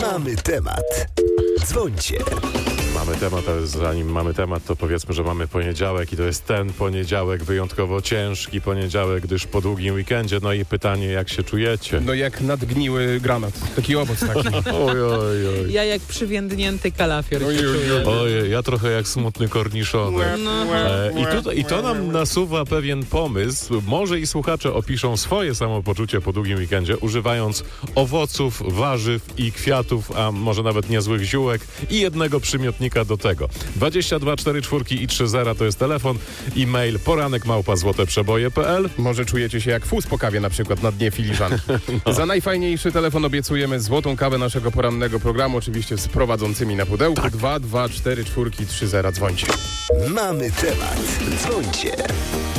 Mamy temat. Dzwońcie. Mamy temat, ale zanim mamy temat, to powiedzmy, że mamy poniedziałek i to jest ten poniedziałek, wyjątkowo ciężki poniedziałek, gdyż po długim weekendzie. No i pytanie, jak się czujecie? No jak nadgniły granat. Taki owoc taki. Oj. Ja jak przywiędnięty kalafior się czuję. Ojej, ja trochę jak smutny korniszonek. I to nam nasuwa pewien pomysł. Może i słuchacze opiszą swoje samopoczucie po długim weekendzie, używając owoców, warzyw i kwiatów, a może nawet niezłych ziółek i jednego przymiotnika do tego. 22 44 i 30 to jest telefon, e-mail poranek@złoteprzeboje.pl. Może czujecie się jak fus po kawie na przykład na dnie filiżanki. Za najfajniejszy telefon obiecujemy złotą kawę naszego porannego programu, oczywiście z prowadzącymi na pudełku. 2 2 4 4 30. Dzwońcie. Mamy temat. Dzwońcie.